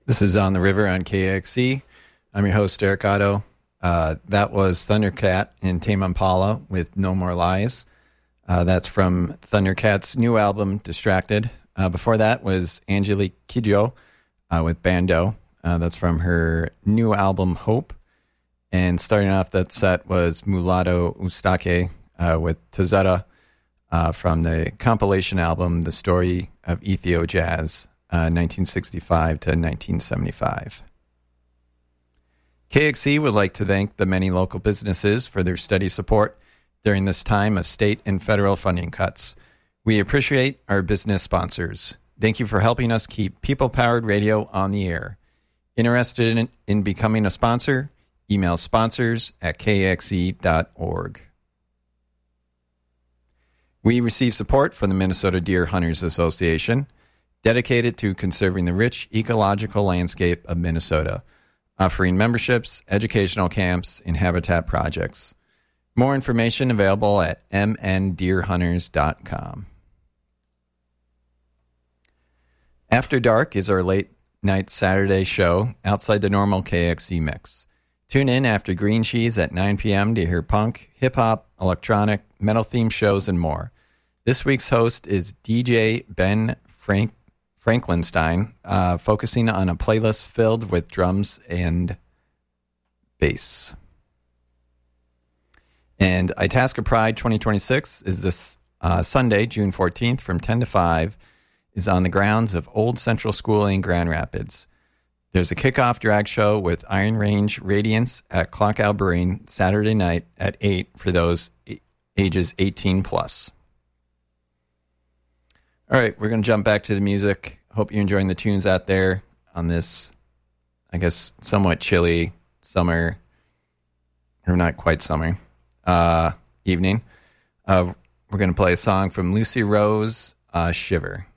This is On the River on KXC. I'm your host, Eric Otto. That was Thundercat and Tame Impala with No More Lies. That's from Thundercat's new album, Distracted. Before that was Angelique Kidjo with Bando. That's from her new album, Hope. And starting off that set was Mulatto Ustake with Tazetta from the compilation album, The Story of Ethio Jazz, 1965 to 1975. KXC would like to thank the many local businesses for their steady support during this time of state and federal funding cuts. We appreciate our business sponsors. Thank you for helping us keep people-powered radio on the air. Interested in becoming a sponsor? Email sponsors@kxe.org. We receive support from the Minnesota Deer Hunters Association, dedicated to conserving the rich ecological landscape of Minnesota, offering memberships, educational camps, and habitat projects. More information available at mndeerhunters.com. After Dark is our late night Saturday show outside the normal KXC mix. Tune in after Green Cheese at 9 p.m. to hear punk, hip-hop, electronic, metal-themed shows, and more. This week's host is DJ Ben Franklinstein, focusing on a playlist filled with drums and bass. And Itasca Pride 2026 is this Sunday, June 14th, from 10 to 5, is on the grounds of Old Central School in Grand Rapids. There's a kickoff drag show with Iron Range Radiance at Clock Owl Brewing Saturday night at 8 for those ages 18 plus. All right, we're going to jump back to the music. Hope you're enjoying the tunes out there on this, I guess, somewhat chilly summer, or not quite summer, evening. We're going to play a song from Lucy Rose, Shiver.